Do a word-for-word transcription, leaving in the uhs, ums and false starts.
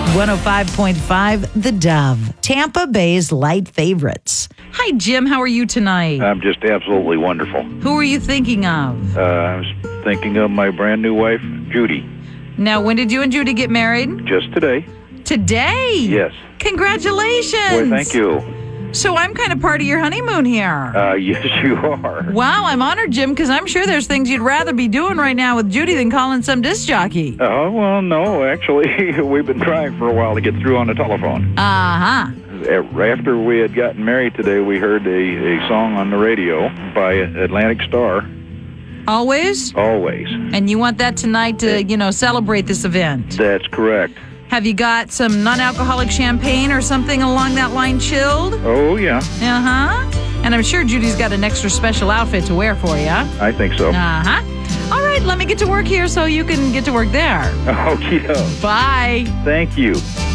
one oh five point five The Dove, Tampa Bay's light favorites. Hi, Jim. How are you tonight? I'm just absolutely wonderful. Who are you thinking of? Uh, I was thinking of my brand new wife, Judy. Now, when did you and Judy get married? Just today. Today? Yes. Congratulations. Boy, thank you. So I'm kind of part of your honeymoon here. Uh, yes, you are. Wow, I'm honored, Jim, because I'm sure there's things you'd rather be doing right now with Judy than calling some disc jockey. Oh, well, no, actually, we've been trying for a while to get through on the telephone. Uh-huh. After we had gotten married today, we heard a, a song on the radio by Atlantic Star. Always? Always. And you want that tonight to, you know, celebrate this event? That's correct. Have you got some non-alcoholic champagne or something along that line chilled? Oh, yeah. Uh-huh. And I'm sure Judy's got an extra special outfit to wear for you. I think so. Uh-huh. All right, let me get to work here so you can get to work there. Okie doke. Bye. Thank you.